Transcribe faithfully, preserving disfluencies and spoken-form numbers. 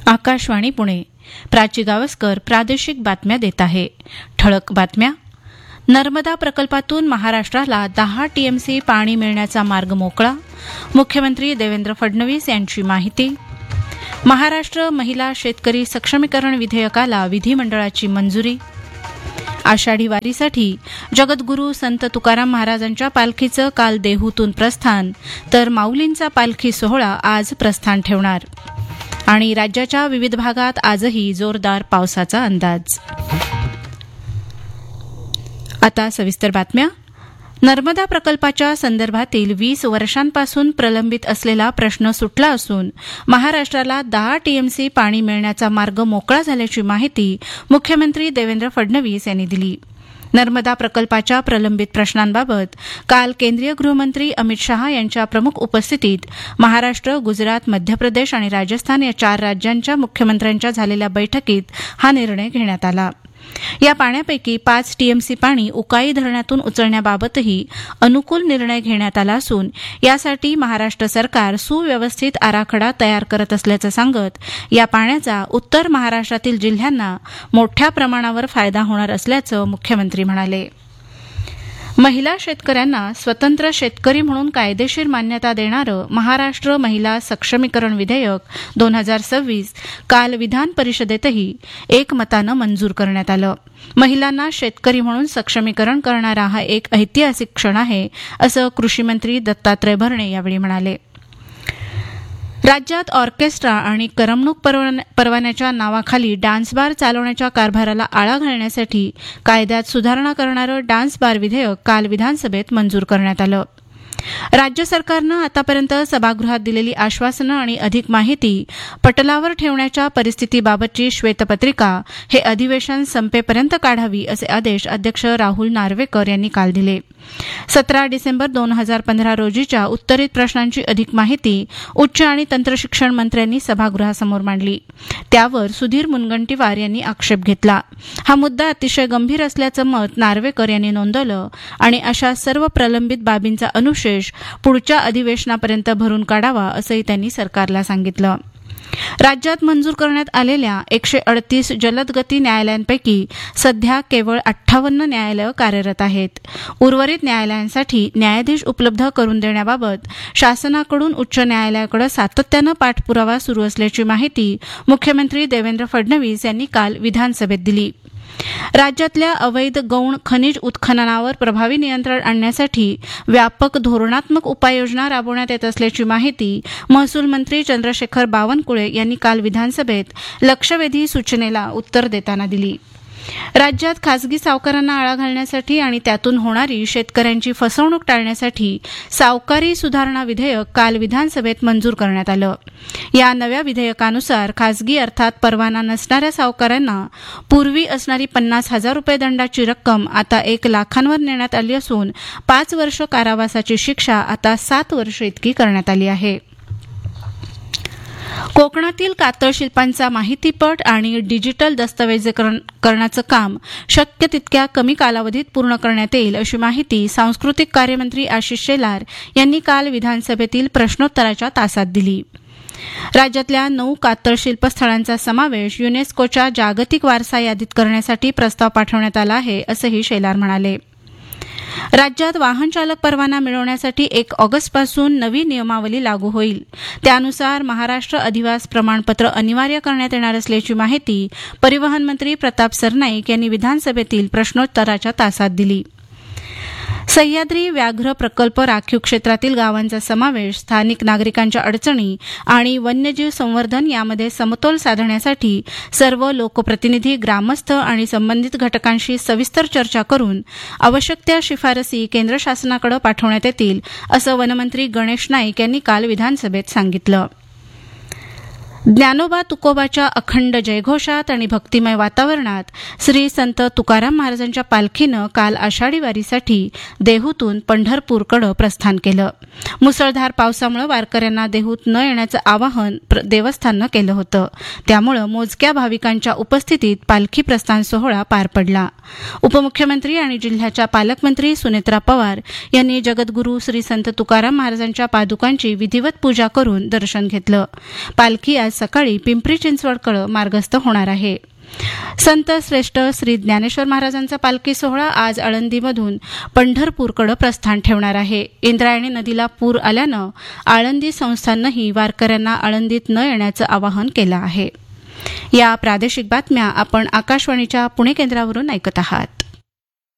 आकाशवाणी पुणे. प्राची गावस्कर प्रादेशिक बातम्या देत आहे. ठळक बातम्या. नर्मदा प्रकल्पातून महाराष्ट्राला दहा टीएमसी पाणी मिळण्याचा मार्ग मोकळा. मुख्यमंत्री देवेंद्र फडणवीस यांची माहिती. महाराष्ट्र महिला शेतकरी सक्षमीकरण विधेयकाला विधिमंडळाची मंजुरी. आषाढी वारीसाठी जगद्गुरू संत तुकाराम महाराजांच्या पालखीचं काल देहूतून प्रस्थान, तर माऊलींचा पालखी सोहळा आज प्रस्थान ठेवणार. आणि राज्याच्या विविध भागात आजही जोरदार पावसाचा अंदाज. आता सविस्तर बातम्या. नर्मदा प्रकल्पाच्या संदर्भातील वीस वर्षांपासून प्रलंबित असलेला प्रश्न सुटला असून महाराष्ट्राला दहा टीएमसी पाणी मिळण्याचा मार्ग मोकळा झाल्याची माहिती मुख्यमंत्री देवेंद्र फडणवीस यांनी दिली. नर्मदा प्रकल्पाच्या प्रलंबित प्रश्नांबाबत काल केंद्रीय गृहमंत्री अमित शहा यांच्या प्रमुख उपस्थितीत महाराष्ट्र, गुजरात, मध्य प्रदेश आणि राजस्थान या चार राज्यांच्या मुख्यमंत्र्यांच्या झालेल्या बैठकीत हा निर्णय घेण्यात आला. या पाण्यापैकी पाच टीएमसी पाणी उकाई धरणातून उचलण्याबाबतही अनुकूल निर्णय घेण्यात आला असून यासाठी महाराष्ट्र सरकार सुव्यवस्थित आराखडा तयार करत असल्याचं सांगत या पाण्याचा उत्तर महाराष्ट्रातील जिल्ह्यांना मोठ्या प्रमाणावर फायदा होणार असल्याचं मुख्यमंत्री म्हणाले. महिला शेतकऱ्यांना स्वतंत्र शेतकरी म्हणून कायदेशीर मान्यता देणारं महाराष्ट्र महिला सक्षमीकरण विधेयक दोन हजार सव्वीस काल विधान परिषदेतही एकमतानं मंजूर करण्यात आलं. महिलांना शेतकरी म्हणून सक्षमीकरण करणारा हा एक ऐतिहासिक क्षण आहे, असं कृषीमंत्री दत्तात्रय भरणे यावेळी म्हणाले. राज्यात ऑर्केस्ट्रा आणि करमणूक परवान्याच्या नावाखाली डान्स बार चालवण्याच्या कारभाराला आळा घालण्यासाठी कायद्यात सुधारणा करणारं डान्स बार विधेयक काल विधानसभेत मंजूर करण्यात आलं. राज्य सरकारनं आतापर्यंत सभागृहात दिलेली आश्वासनं आणि अधिक माहिती पटलावर ठेवण्याच्या परिस्थितीबाबतची श्वेतपत्रिका हे अधिवेशन संपेपर्यंत काढावी असे आदेश अध्यक्ष राहुल नार्वेकर यांनी काल दिले. सतरा डिसेंबर दोन हजार पंधरा रोजीच्या उत्तरित प्रश्नांची अधिक माहिती उच्च आणि तंत्रशिक्षण मंत्र्यांनी सभागृहासमोर मांडली. त्यावर सुधीर मुनगंटीवार यांनी आक्षेप घेतला. हा मुद्दा अतिशय गंभीर असल्याचं मत नार्वेकर यांनी नोंदवलं आणि अशा सर्व प्रलंबित बाबींचा अनुशेष पुढच्या अधिवेशनापर्यंत भरून काढावा असंही त्यांनी सरकारला सांगितलं. राज्यात मंजूर करण्यात आलेल्या एकशे अडतीस जलदगती न्यायालयांपैकी सध्या केवळ अठ्ठावन्न न्यायालयं कार्यरत आहेत. उर्वरित न्यायालयांसाठी न्यायाधीश उपलब्ध करून देण्याबाबत शासनाकडून उच्च न्यायालयाकडे सातत्यानं पाठपुरावा सुरू असल्याची माहिती मुख्यमंत्री देवेंद्र फडणवीस यांनी काल विधानसभेत दिली. राज्यातल्या अवैध गौण खनिज उत्खननावर प्रभावी नियंत्रण आणण्यासाठी व्यापक धोरणात्मक उपाययोजना राबवण्यात येत असल्याची माहिती महसूल मंत्री चंद्रशेखर बावनकुळे यांनी काल विधानसभेत लक्षवेधी सूचनेला उत्तर देताना दिली. राज्यात खासगी सावकारांना आळा घालण्यासाठी आणि त्यातून होणारी शेतकऱ्यांची फसवणूक टाळण्यासाठी सावकारी सुधारणा विधेयक काल विधानसभेत मंजूर करण्यात आलं. या नव्या विधेयकानुसार खासगी अर्थात परवाना नसणाऱ्या सावकारांना पूर्वी असणारी पन्नास हजार रुपये दंडाची रक्कम आता एक लाखांवर नेण्यात आली असून पाच वर्ष कारावासाची शिक्षा आता सात वर्ष इतकी करण्यात आली आहे. कोकणातील कातळ शिल्पांचा माहितीपट आणि डिजिटल दस्तऐवजीकरणाचं काम शक्य तितक्या कमी कालावधीत पूर्ण करण्यात येईल अशी माहिती सांस्कृतिक कार्यमंत्री आशिष शेलार यांनी काल विधानसभेतील प्रश्नोत्तराच्या तासात दिली. राज्यातल्या नऊ कातळ शिल्पस्थळांचा समावेश युनेस्कोच्या जागतिक वारसा यादीत करण्यासाठी प्रस्ताव पाठवण्यात आला आहे, असंही शेलार म्हणाले. राज्यात वाहन चालक परवाना मिळवण्यासाठी एक ऑगस्टपासून नवी नियमावली लागू होईल. त्यानुसार महाराष्ट्र अधिवास प्रमाणपत्र अनिवार्य करण्यात येणार असल्याची माहिती परिवहन मंत्री प्रताप सरनाईक यांनी विधानसभेतील प्रश्नोत्तराच्या तासात दिली. सह्याद्री व्याघ्र प्रकल्प राखीव क्षेत्रातील गावांचा समावेश स्थानिक नागरिकांच्या अडचणी आणि वन्यजीव संवर्धन यामध्ये समतोल साधण्यासाठी सर्व लोकप्रतिनिधी, ग्रामस्थ आणि संबंधित घटकांशी सविस्तर चर्चा करून आवश्यक त्या शिफारसी केंद्र शासनाकडे पाठवण्यात येतील, असं वनमंत्री गणेश नाईक यांनी काल विधानसभेत सांगितलं. ज्ञानोबा तुकोबाच्या अखंड जयघोषात आणि भक्तिमय वातावरणात श्री संत तुकाराम महाराजांच्या पालखीनं काल आषाढी वारीसाठी देहूतून पंढरपूरकडे प्रस्थान केलं. मुसळधार पावसामुळे वारकऱ्यांना देहूत न येण्याचं आवाहन देवस्थाननं केलं होतं. त्यामुळे मोजक्या भाविकांच्या उपस्थितीत पालखी प्रस्थान सोहळा पार पडला. उपमुख्यमंत्री आणि जिल्ह्याच्या पालकमंत्री सुनेत्रा पवार यांनी जगद्गुरू श्री संत तुकाराम महाराजांच्या पादुकांची विधिवत पूजा करून दर्शन घेतलं. पालखी आज सकाळी पिंपरी चिंचवडकडे मार्गस्थ होणार आहे. संत श्रेष्ठ श्री ज्ञानेश्वर महाराजांचा पालखी सोहळा आज आळंदीमधून पंढरपूरकडे प्रस्थान ठेवणार आहे. इंद्रायणी नदीला पूर आल्यानं आळंदी संस्थाननंही वारकऱ्यांना आळंदीत न येण्याचं आवाहन केलं आहे. या प्रादेशिक बातम्या आपण आकाशवाणीच्या पुणे केंद्रावरून ऐकत आहात.